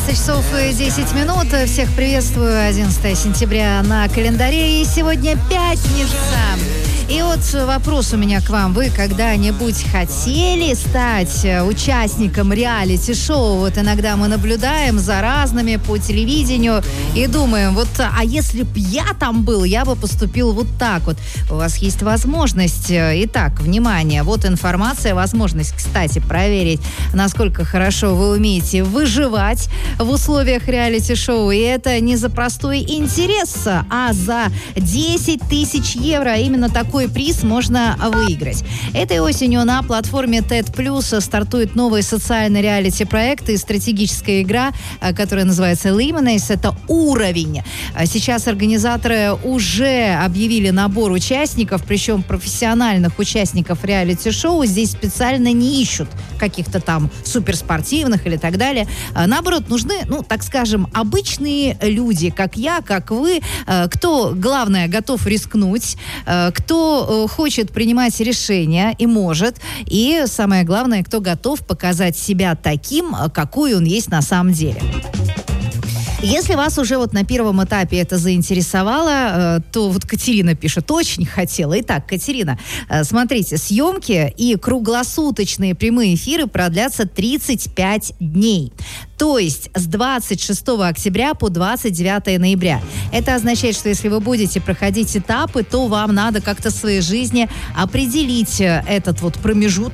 11 часов и 10 минут. Всех приветствую. 11 сентября на календаре. И сегодня пятница. И вот вопрос у меня к вам. Вы когда-нибудь хотели стать участником реалити-шоу? Вот иногда мы наблюдаем за разными по телевидению и думаем, вот, а если б я там был, я бы поступил вот так вот. У вас есть возможность. Итак, внимание, вот информация, возможность, кстати, проверить, насколько хорошо вы умеете выживать в условиях реалити-шоу. И это не за простой интерес, а за 10 тысяч евро. Именно такой приз можно выиграть. Этой осенью на платформе TED+ стартует новый социальный реалити-проект и стратегическая игра, которая называется Lemonade. Это уровень. Сейчас организаторы уже объявили набор участников, причем профессиональных участников реалити-шоу здесь специально не ищут каких-то там суперспортивных или так далее. Наоборот, нужны, так скажем, обычные люди, как я, как вы, кто, главное, готов рискнуть, кто хочет принимать решения и может, и самое главное, кто готов показать себя таким, какой он есть на самом деле. Если вас уже вот на первом этапе это заинтересовало, то вот Катерина пишет, очень хотела. Итак, Катерина, смотрите, съемки и круглосуточные прямые эфиры продлятся 35 дней. То есть с 26 октября по 29 ноября. Это означает, что если вы будете проходить этапы, то вам надо как-то в своей жизни определить этот вот промежуток